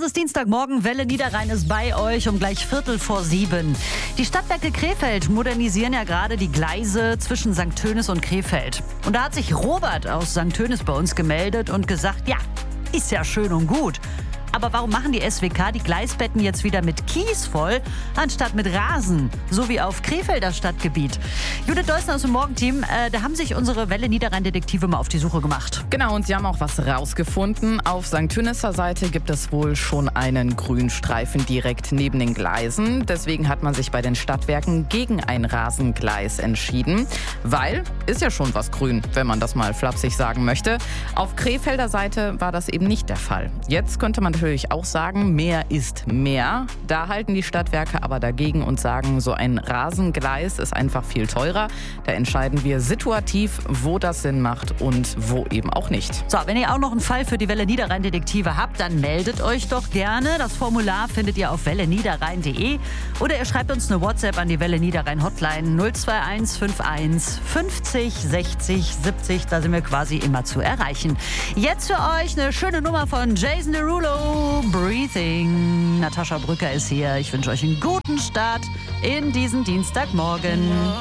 ist Dienstagmorgen, Welle Niederrhein ist bei euch um gleich 6:45. Die Stadtwerke Krefeld modernisieren ja gerade die Gleise zwischen St. Tönis und Krefeld. Und da hat sich Robert aus St. Tönis bei uns gemeldet und gesagt, ja, ist ja schön und gut. Aber warum machen die SWK die Gleisbetten jetzt wieder mit Kies voll, anstatt mit Rasen, so wie auf Krefelder Stadtgebiet? Judith Deusner aus dem Morgenteam, da haben sich unsere Welle Niederrhein-Detektive mal auf die Suche gemacht. Genau, und sie haben auch was rausgefunden. Auf St. Tönisser Seite gibt es wohl schon einen Grünstreifen direkt neben den Gleisen. Deswegen hat man sich bei den Stadtwerken gegen ein Rasengleis entschieden. Weil, ist ja schon was grün, wenn man das mal flapsig sagen möchte. Auf Krefelder Seite war das eben nicht der Fall. Jetzt könnte man natürlich auch sagen, mehr ist mehr. Da halten die Stadtwerke aber dagegen und sagen, so ein Rasengleis ist einfach viel teurer. Da entscheiden wir situativ, wo das Sinn macht und wo eben auch nicht. So, wenn ihr auch noch einen Fall für die Welle Niederrhein-Detektive habt, dann meldet euch doch gerne. Das Formular findet ihr auf welleniederrhein.de oder ihr schreibt uns eine WhatsApp an die Welle Niederrhein Hotline 021 51 50 60 70. Da sind wir quasi immer zu erreichen. Jetzt für euch eine schöne Nummer von Jason Derulo. Breathing. Natascha Brücker ist hier. Ich wünsche euch einen guten Start in diesen Dienstagmorgen.